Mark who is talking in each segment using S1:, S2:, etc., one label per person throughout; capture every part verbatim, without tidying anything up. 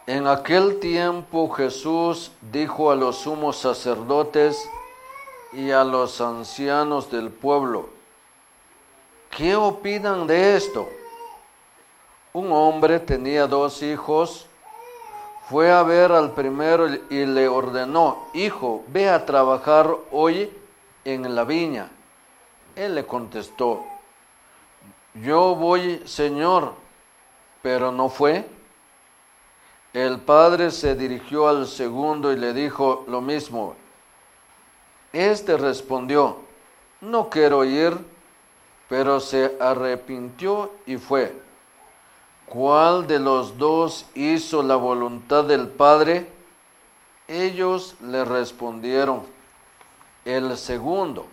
S1: En aquel tiempo Jesús dijo a los sumos sacerdotes y a los ancianos del pueblo: ¿qué opinan de esto? Un hombre tenía dos hijos. Fue a ver al primero y le ordenó: hijo, ve a trabajar hoy en la viña. Él le contestó: yo voy, Señor. Pero no fue. El padre se dirigió al segundo y le dijo lo mismo. Este respondió: no quiero ir, pero se arrepintió y fue. ¿Cuál de los dos hizo la voluntad del Padre? Ellos le respondieron: el segundo.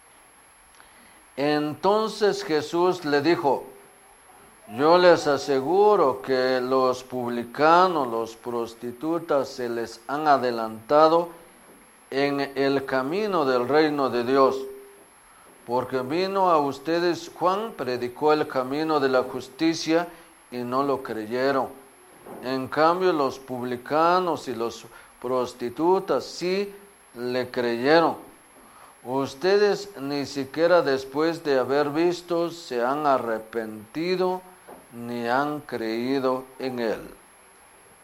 S1: Entonces Jesús le dijo: yo les aseguro que los publicanos, los prostitutas, se les han adelantado en el camino del reino de Dios, porque vino a ustedes Juan, predicó el camino de la justicia y no lo creyeron. En cambio, los publicanos y los prostitutas sí le creyeron. Ustedes ni siquiera después de haber visto se han arrepentido ni han creído en él.